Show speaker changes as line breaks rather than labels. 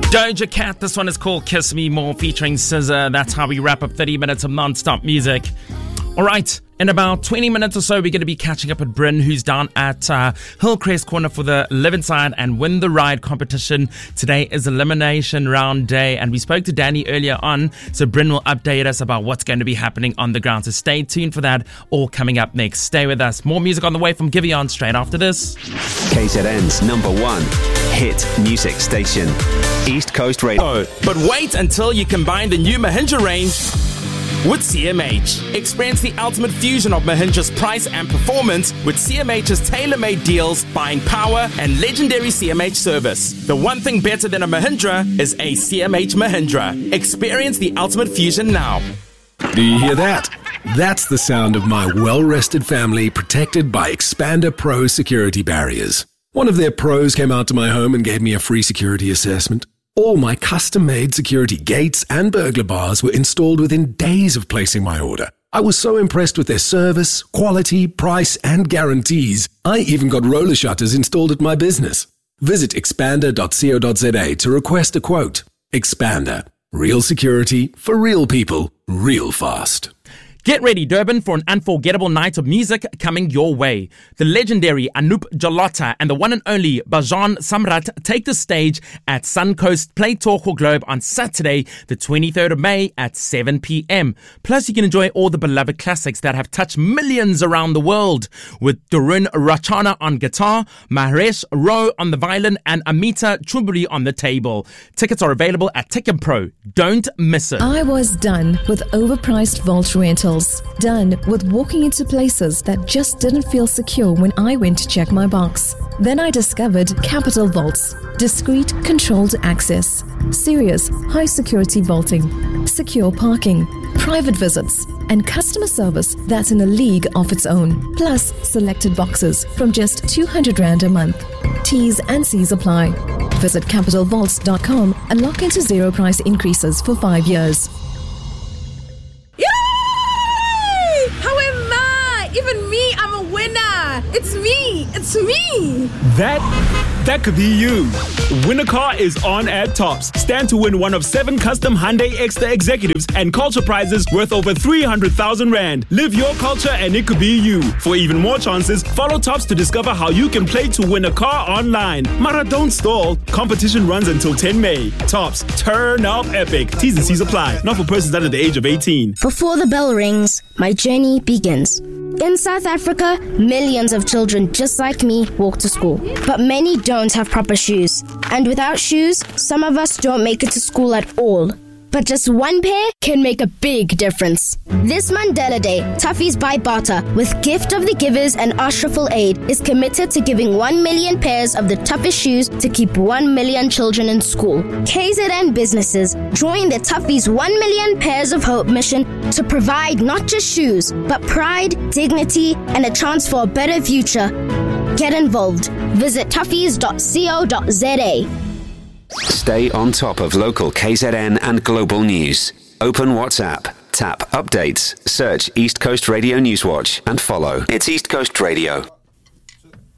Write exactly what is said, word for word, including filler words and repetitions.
Doja Cat, this one is called Kiss Me More featuring S Z A. That's how we wrap up thirty minutes of non-stop music. All right, in about twenty minutes or so, we're going to be catching up with Bryn, who's down at uh, Hillcrest Corner for the Live Inside and Win the Ride competition. Today is elimination round day, and we spoke to Danny earlier on, so Bryn will update us about what's going to be happening on the ground. So stay tuned for that, all coming up next. Stay with us. More music on the way from Giveon straight after this.
K Z N's number one hit music station, East Coast Radio.
Oh, but wait until you combine the new Mahindra range with C M H. Experience the ultimate fusion of Mahindra's price and performance with C M H's tailor-made deals, buying power, and legendary C M H service. The one thing better than a Mahindra is a C M H Mahindra. Experience the ultimate fusion now.
Do you hear that? That's the sound of my well-rested family protected by Expander Pro security barriers. One of their pros came out to my home and gave me a free security assessment. All my custom-made security gates and burglar bars were installed within days of placing my order. I was so impressed with their service, quality, price, and guarantees. I even got roller shutters installed at my business. Visit expander dot co dot za to request a quote. Expander. Real security for real people, real fast.
Get ready, Durban, for an unforgettable night of music coming your way. The legendary Anup Jalota and the one and only Bhajan Samrat take the stage at Suncoast Play Talk Globe on Saturday, the twenty-third of May at seven p.m. Plus, you can enjoy all the beloved classics that have touched millions around the world, with Durun Rachana on guitar, Mahesh Rowe on the violin, and Amita Chumburi on the table. Tickets are available at Ticket Pro. Don't miss it.
I was done with overpriced vault rentals. Done with walking into places that just didn't feel secure when I went to check my box. Then I discovered Capital Vaults. Discreet, controlled access. Serious, high security vaulting. Secure parking. Private visits. And customer service that's in a league of its own. Plus, selected boxes from just two hundred rand a month. T's and C's apply. Visit capital vaults dot com and lock into zero price increases for five years.
Even me, I'm a winner. It's me. It's me.
That, that could be you. Win a Car is on at Tops. Stand to win one of seven custom Hyundai Extra Executives and culture prizes worth over three hundred thousand rand. Live your culture and it could be you. For even more chances, follow Tops to discover how you can play to win a car online. Mara, don't stall. Competition runs until tenth of May. Tops, turn up epic. T's and C's apply. Not for persons under the age of eighteen.
Before the bell rings, my journey begins. In South Africa, millions of children just like me walk to school. But many don't have proper shoes. And without shoes, some of us don't make it to school at all. But just one pair can make a big difference. This Mandela Day, Toughies by Barter, with Gift of the Givers and Ashraful Aid, is committed to giving one million pairs of the toughest shoes to keep one million children in school. K Z N businesses join the Toughies one million Pairs of Hope mission to provide not just shoes, but pride, dignity, and a chance for a better future. Get involved. Visit toughies dot co dot za.
Stay on top of local K Z N and global news. Open WhatsApp, tap Updates, search East Coast Radio Newswatch, and follow. It's East Coast Radio.